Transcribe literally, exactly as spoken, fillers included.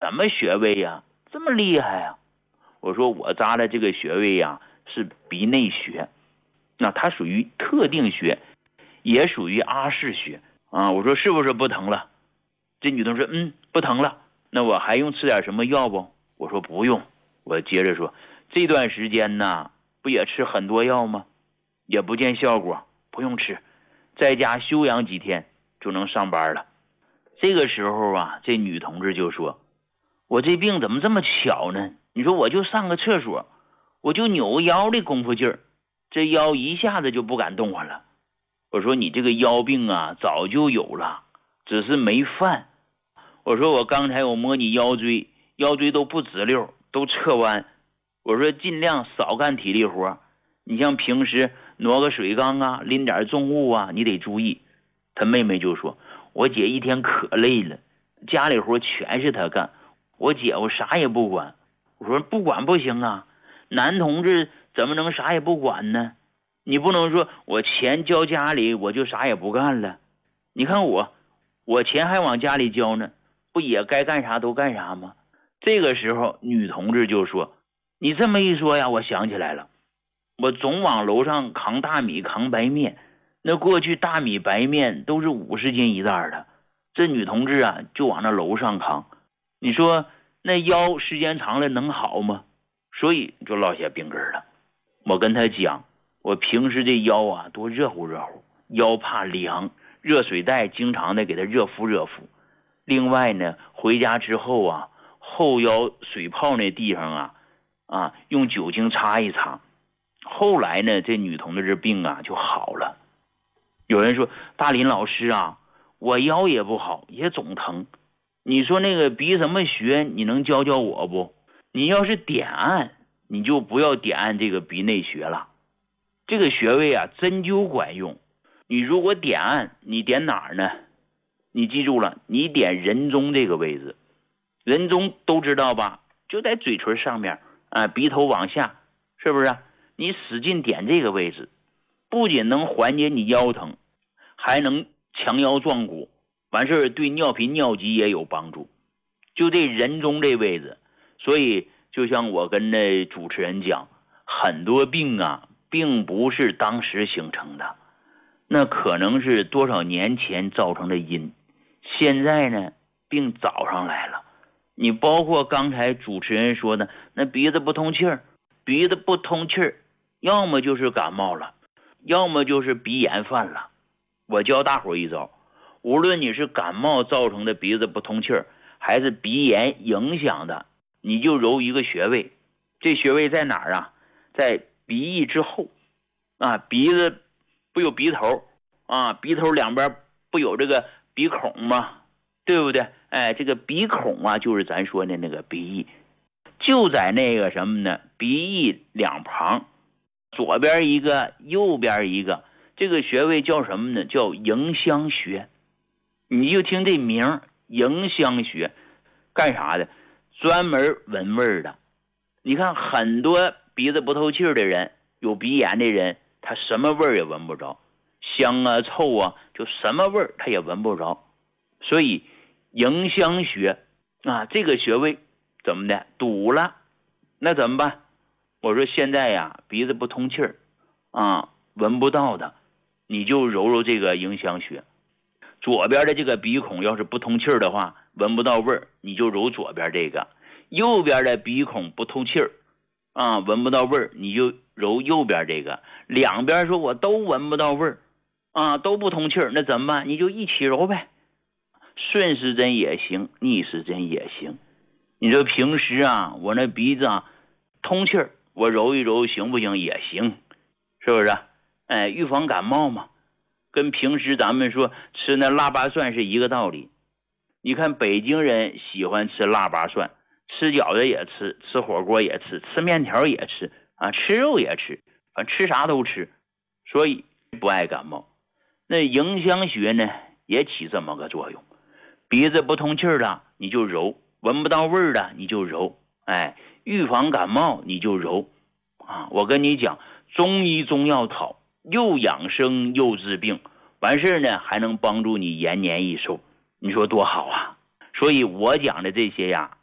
什么穴位呀？这么厉害呀？我说我扎的这个穴位呀是鼻内穴，那它属于特定穴，也属于阿是穴啊。我说是不是不疼了？这女同志说嗯不疼了。那我还用吃点什么药不？我说不用。我接着说这段时间呢不也吃很多药吗？也不见效果，不用吃，在家休养几天就能上班了。这个时候啊，这女同志就说我这病怎么这么巧呢？你说我就上个厕所，我就扭腰的功夫劲儿，这腰一下子就不敢动弹了。我说你这个腰病啊早就有了，只是没犯。我说我刚才我摸你腰椎，腰椎都不直溜，都侧弯。我说尽量少干体力活，你像平时挪个水缸啊，拎点重物啊，你得注意。他妹妹就说我姐一天可累了，家里活全是她干，我姐我啥也不管。我说不管不行啊，男同志怎么能啥也不管呢？你不能说我钱交家里我就啥也不干了。你看我我钱还往家里交呢，不也该干啥都干啥吗？这个时候女同志就说你这么一说呀，我想起来了，我总往楼上扛大米扛白面，那过去大米白面都是五十斤一袋的，这女同志啊就往那楼上扛，你说那腰时间长了能好吗？所以就落下病根了。我跟她讲，我平时这腰啊多热乎热乎，腰怕凉，热水袋经常的给她热敷热敷。另外呢，回家之后啊，后腰水泡那地方啊啊用酒精擦一擦。后来呢，这女同志这病啊就好了。有人说大林老师啊，我腰也不好，也总疼，你说那个鼻什么穴你能教教我不？你要是点按，你就不要点按这个鼻内穴了，这个穴位啊针灸管用。你如果点按，你点哪儿呢？你记住了，你点人中这个位置，人中都知道吧，就在嘴唇上面啊，鼻头往下，是不是？你使劲点这个位置，不仅能缓解你腰疼，还能强腰壮骨，完事儿对尿频尿急也有帮助。就这人中这位置，所以就像我跟那主持人讲，很多病啊并不是当时形成的，那可能是多少年前造成的因，现在呢病找上来了。你包括刚才主持人说的那鼻子不通气儿，鼻子不通气儿要么就是感冒了，要么就是鼻炎犯了。我教大伙一招，无论你是感冒造成的鼻子不通气儿，还是鼻炎影响的，你就揉一个穴位。这穴位在哪儿啊？在鼻翼之后啊，鼻子不有鼻头啊，鼻头两边不有这个鼻孔吗？对不对？哎，这个鼻孔啊就是咱说的那个鼻翼，就在那个什么呢？鼻翼两旁，左边一个，右边一个。这个穴位叫什么呢？叫迎香穴。你就听这名，迎香穴，干啥的？专门闻味的。你看很多鼻子不透气的人，有鼻炎的人，他什么味儿也闻不着，香啊臭啊，就什么味儿他也闻不着。所以迎香穴啊，这个穴位怎么的？堵了，那怎么办？我说现在呀，鼻子不通气儿啊，闻不到的，你就揉揉这个迎香穴。左边的这个鼻孔要是不通气儿的话，闻不到味儿，你就揉左边这个。右边的鼻孔不通气儿啊，闻不到味儿，你就揉右边这个。两边说我都闻不到味儿啊，都不通气儿，那怎么办？你就一起揉呗，顺时针也行，逆时针也行。你说平时啊，我那鼻子啊通气儿，我揉一揉行不行？也行，是不是？哎，预防感冒嘛，跟平时咱们说吃那腊八蒜是一个道理。你看北京人喜欢吃腊八蒜，吃饺子也吃，吃火锅也吃，吃面条也吃啊，吃肉也吃，反正吃啥都吃，所以不爱感冒。那迎香穴呢也起这么个作用，鼻子不通气儿的你就揉，闻不到味儿的你就揉，哎，预防感冒你就揉啊。我跟你讲，中医中药草又养生又治病，完事呢还能帮助你延年益寿，你说多好啊。所以我讲的这些呀